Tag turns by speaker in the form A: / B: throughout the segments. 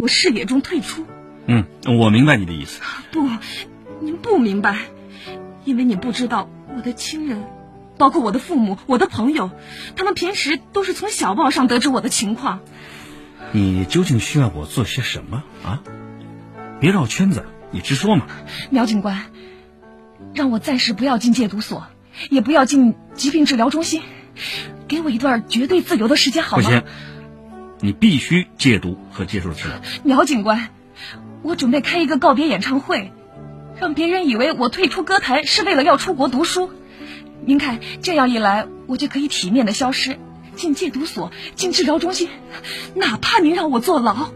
A: 视野中退出。
B: 我明白你的意思。
A: 不，您不明白，因为你不知道我的亲人，包括我的父母、我的朋友，他们平时都是从小报上得知我的情况。
B: 你究竟需要我做些什么啊？别绕圈子，你直说嘛。
A: 苗警官，让我暂时不要进戒毒所，也不要进疾病治疗中心，给我一段绝对自由的时间好吗？
B: 不行，你必须戒毒和接受治疗。
A: 苗警官，我准备开一个告别演唱会，让别人以为我退出歌坛是为了要出国读书。您看，这样一来，我就可以体面的消失，进戒毒所，进治疗中心，哪怕您让我坐牢。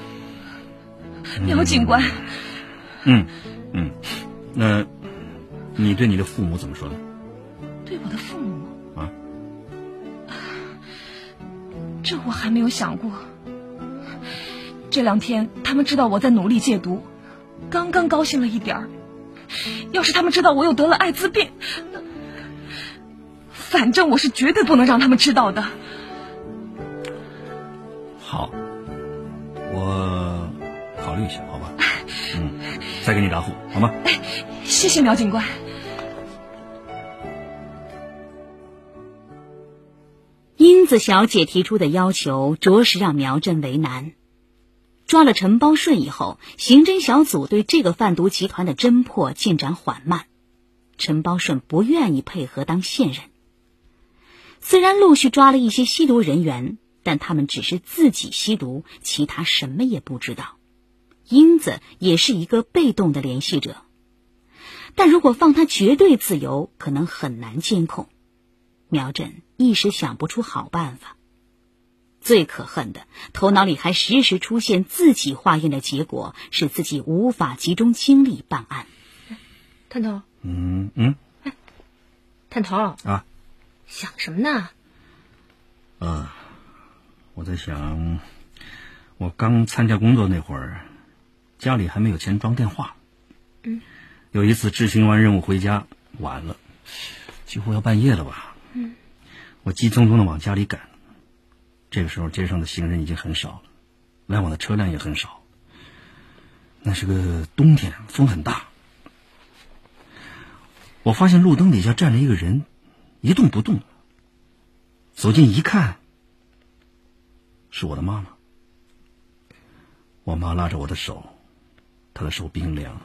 A: 苗警官。
B: 那你对你的父母怎么说呢？
A: 对我的父母
B: 啊？
A: 这我还没有想过。这2天他们知道我在努力戒毒，刚刚高兴了一点儿。要是他们知道我又得了艾滋病，反正我是绝对不能让他们知道的。
B: 好，我考虑一下，好吧？再给你答复，好吗？
A: 谢谢苗警官。
C: 英子小姐提出的要求着实让苗振为难。抓了陈包顺以后，刑侦小组对这个贩毒集团的侦破进展缓慢。陈包顺不愿意配合当线人。虽然陆续抓了一些吸毒人员，但他们只是自己吸毒，其他什么也不知道。英子也是一个被动的联系者，但如果放他绝对自由，可能很难监控。苗振一时想不出好办法。最可恨的，头脑里还时时出现自己化验的结果，使自己无法集中精力办案。
D: 探头，探头
B: 啊，
D: 想什么呢？
B: 我在想，我刚参加工作那会儿，家里还没有钱装电话。有一次执行完任务回家晚了，几乎要半夜了吧。我急匆匆的往家里赶。这个时候街上的行人已经很少了，来往的车辆也很少。那是个冬天，风很大。我发现路灯底下站着一个人，一动不动。走近一看，是我的妈妈。我妈拉着我的手，她的手冰凉。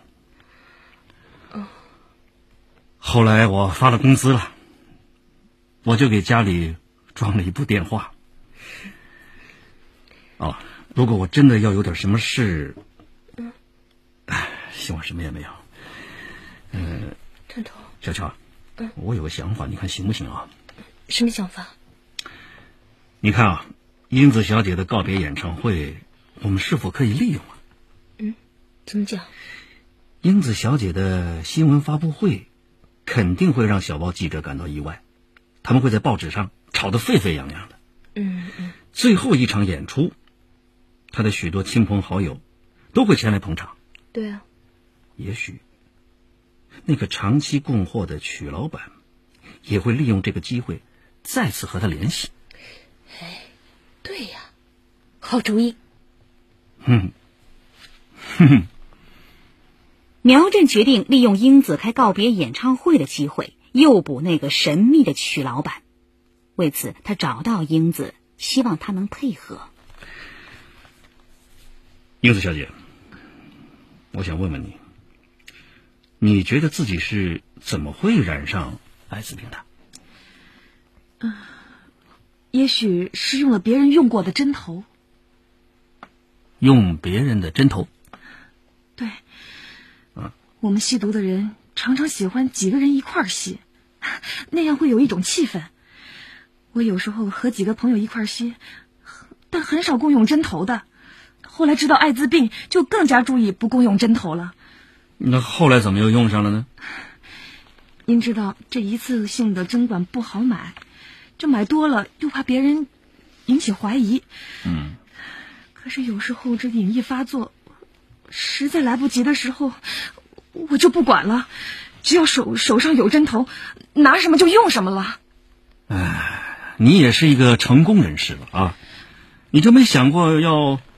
B: 后来我发了工资了，我就给家里装了一部电话。如果我真的要有点什么事，希望什么也没有。
D: 探头，
B: 小乔，我有个想法，你看行不行啊？
D: 什么想法？
B: 你看啊，英子小姐的告别演唱会，我们是否可以利用啊？
D: 怎么讲？
B: 英子小姐的新闻发布会肯定会让小报记者感到意外，他们会在报纸上炒得沸沸扬扬的。最后一场演出，他的许多亲朋好友都会前来捧场。
D: 对啊，
B: 也许那个长期供货的曲老板也会利用这个机会再次和他联系。
D: 对呀，好主意。
C: 苗振决定利用英子开告别演唱会的机会，诱捕那个神秘的曲老板。为此，他找到英子，希望她能配合。
B: 英子小姐，我想问问你，你觉得自己是怎么会染上艾滋病的？
A: 也许是用了别人用过的针头。
B: 用别人的针头？
A: 对。我们吸毒的人常常喜欢几个人一块儿吸，那样会有一种气氛。我有时候和几个朋友一块儿吸，但很少共用针头的。后来知道艾滋病，就更加注意不共用针头了。
B: 那后来怎么又用上了呢？
A: 您知道这一次性的针管不好买，这买多了又怕别人引起怀疑。可是有时候这瘾一发作，实在来不及的时候，我就不管了，只要手上有针头，拿什么就用什么了。
B: 你也是一个成功人士了啊！你就没想过要